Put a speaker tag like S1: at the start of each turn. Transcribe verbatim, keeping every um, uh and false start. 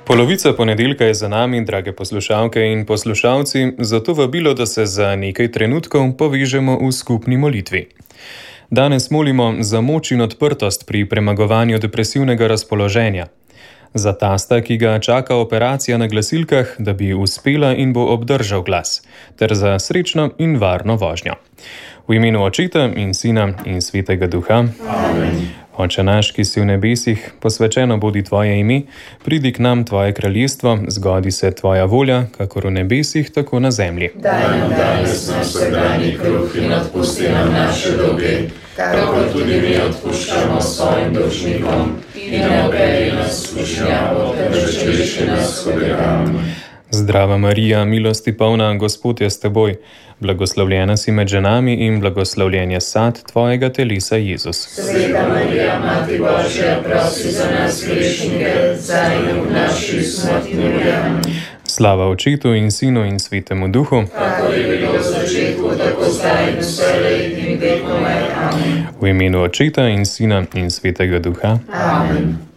S1: Polovica ponedeljka je za nami, drage poslušalke in poslušalci, zato vabilo, da se za nekaj trenutkov povežemo v skupni molitvi. Danes molimo za moč in odprtost pri premagovanju depresivnega razpoloženja. Za tasta, ki ga čaka operacija na glasilkah, da bi uspela in bo obdržal glas, ter za srečno in varno vožnjo. V imenu Očeta in Sina in Svetega Duha. Amen. Oče naš, ki si v nebesih, posvečeno bodi tvoje ime, pridi k nam tvoje kraljestvo, zgodi se tvoja volja, kakor v nebesih, tako na zemlji.
S2: Daj nam danes naš vsakdanji kruh in odpusti nam naše dolge, kakor tudi mi odpuščamo svojim dolžnikom, in ne vpelji nas v skušnjavo, temveč reši nas hudega.
S1: Zdrava Marija, milosti polna, Gospod je s teboj, blagoslovljena si med ženami in blagoslovljen je sad tvojega telesa, Jezus.
S2: Sveta Marija, Mati Božja, prosi za nas grešnike, zdaj in v naši smrtni uri.
S1: Slava Očetu in Sinu in Svetemu Duhu,
S2: kakor je bilo v začetku, tako zdaj in vselej in vekomaj. Amen.
S1: V imenu Očeta in Sina in Svetega Duha.
S2: Amen.